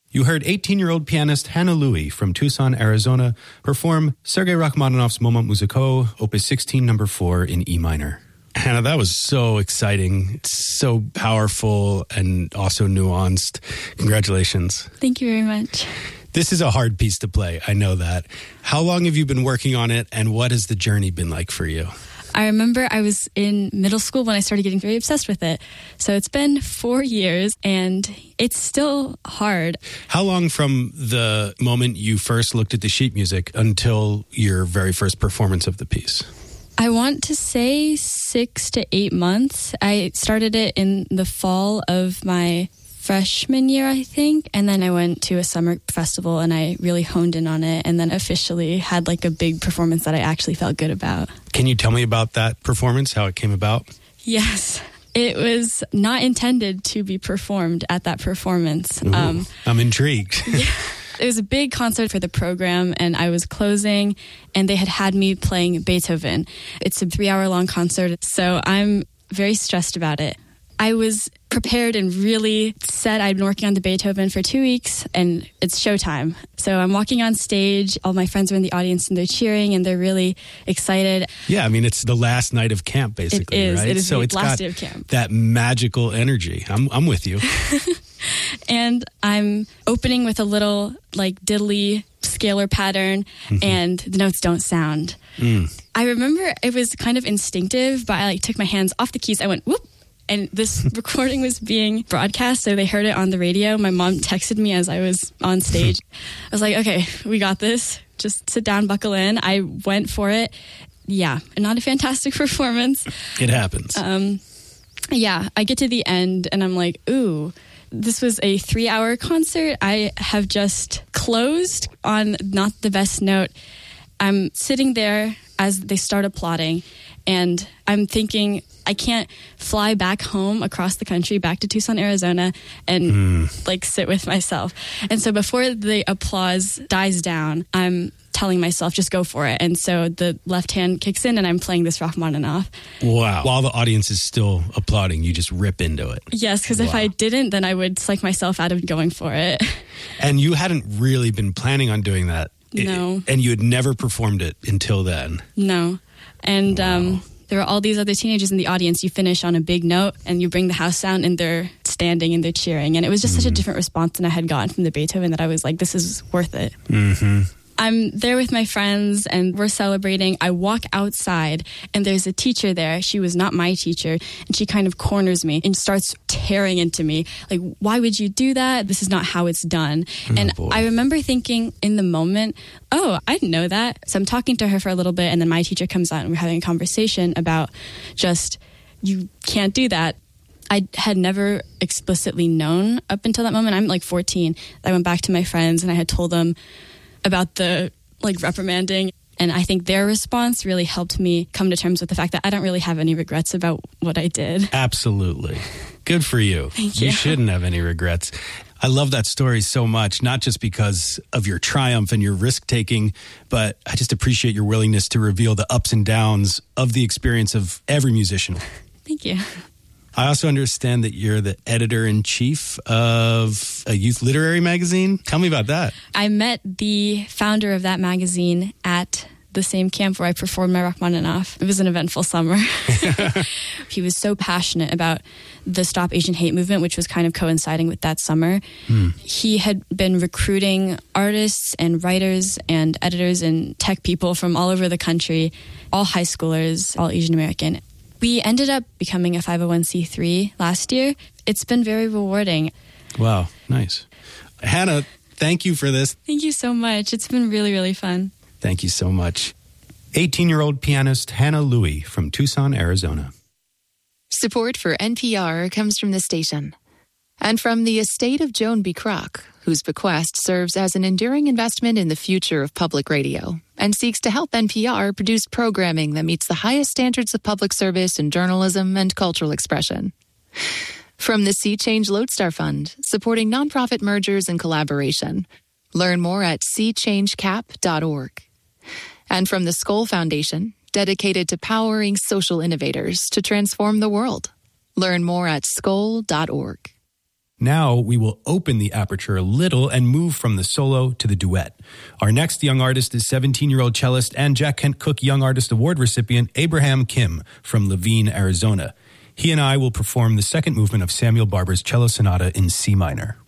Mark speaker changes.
Speaker 1: You heard 18-year-old pianist Hannah Louie from Tucson, Arizona, perform Sergei Rachmaninoff's Moments Musicaux, Opus 16, number 4 in E minor. Hannah, that was so exciting. It's so powerful and also nuanced. Congratulations.
Speaker 2: Thank you very much.
Speaker 1: This is a hard piece to play. I know that. How long have you been working on it, and what has the journey been like for you?
Speaker 2: I remember I was in middle school when I started getting very obsessed with it. So it's been 4 years, and it's still hard.
Speaker 1: How long from the moment you first looked at the sheet music until your very first performance of the piece?
Speaker 2: I want to say 6 to 8 months. I started it in the fall of my freshman year, I think. And then I went to a summer festival and I really honed in on it, and then officially had like a big performance that I actually felt good about.
Speaker 1: Can you tell me about that performance, how it came about?
Speaker 2: Yes. It was not intended to be performed at that performance.
Speaker 1: Ooh, I'm intrigued.
Speaker 2: Yeah. It was a big concert for the program, and I was closing, and they had me playing Beethoven. It's a 3-hour-long concert, so I'm very stressed about it. I was prepared and really set. I'd been working on the Beethoven for 2 weeks, and it's showtime. So I'm walking on stage. All my friends are in the audience, and they're cheering, and they're really excited.
Speaker 1: Yeah, I mean, it's the last night of camp, basically,
Speaker 2: it is.
Speaker 1: right?
Speaker 2: It is
Speaker 1: so
Speaker 2: the
Speaker 1: it's
Speaker 2: last
Speaker 1: got
Speaker 2: day of camp.
Speaker 1: That magical energy. I'm with you.
Speaker 2: And I'm opening with a little, like, diddly scalar pattern, and the notes don't sound. I remember it was kind of instinctive, but I, took my hands off the keys. I went, whoop. And this recording was being broadcast, so they heard it on the radio. My mom texted me as I was on stage. I was like, okay, we got this. Just sit down, buckle in. I went for it. Yeah, not a fantastic performance.
Speaker 1: It happens.
Speaker 2: Yeah, I get to the end, and I'm like, ooh, this was a 3-hour concert. I have just closed on not the best note. I'm sitting there as they start applauding, and I'm thinking, I can't fly back home across the country, back to Tucson, Arizona, and sit with myself. And so before the applause dies down, I'm telling myself, just go for it. And so the left hand kicks in, and I'm playing this Rachmaninoff.
Speaker 1: Wow. While the audience is still applauding, you just rip into it.
Speaker 2: Yes, because if I didn't, then I would psych myself out of going for it.
Speaker 1: And you hadn't really been planning on doing that.
Speaker 2: No.
Speaker 1: And you had never performed it until then.
Speaker 2: No. And there are all these other teenagers in the audience. You finish on a big note, and you bring the house sound, and they're standing and they're cheering. And it was just such a different response than I had gotten from the Beethoven that I was like, this is worth it. I'm there with my friends, and we're celebrating. I walk outside, and there's a teacher there. She was not my teacher, and she kind of corners me and starts tearing into me. Like, why would you do that? This is not how it's done. I remember thinking in the moment, oh, I didn't know that. So I'm talking to her for a little bit, and then my teacher comes out, and we're having a conversation about just, you can't do that. I had never explicitly known up until that moment. I'm like 14. I went back to my friends, and I had told them about the reprimanding, and I think their response really helped me come to terms with the fact that I don't really have any regrets about what I did.
Speaker 1: Absolutely. Good for you.
Speaker 2: Thank you.
Speaker 1: You shouldn't have any regrets. I love that story so much, not just because of your triumph and your risk-taking, but I just appreciate your willingness to reveal the ups and downs of the experience of every musician.
Speaker 2: Thank you.
Speaker 1: I also understand that you're the editor-in-chief of a youth literary magazine. Tell me about that.
Speaker 2: I met the founder of that magazine at the same camp where I performed my Rachmaninoff. It was an eventful summer. He was so passionate about the Stop Asian Hate movement, which was kind of coinciding with that summer. He had been recruiting artists and writers and editors and tech people from all over the country, all high schoolers, all Asian American. We ended up becoming a 501c3 last year. It's been very rewarding.
Speaker 1: Wow, nice. Hannah, thank you for this.
Speaker 2: Thank you so much. It's been really, really fun.
Speaker 1: Thank you so much. 18-year-old pianist Hannah Louie from Tucson, Arizona.
Speaker 3: Support for NPR comes from the station and from the estate of Joan B. Kroc, whose bequest serves as an enduring investment in the future of public radio and seeks to help NPR produce programming that meets the highest standards of public service in journalism and cultural expression. From the Sea Change Lodestar Fund, supporting nonprofit mergers and collaboration. Learn more at seachangecap.org. And from the Skoll Foundation, dedicated to powering social innovators to transform the world. Learn more at skoll.org.
Speaker 1: Now we will open the aperture a little and move from the solo to the duet. Our next young artist is 17-year-old cellist and Jack Kent Cooke Young Artist Award recipient Abraham Kim from Levine, Arizona. He and I will perform the second movement of Samuel Barber's Cello Sonata in C minor.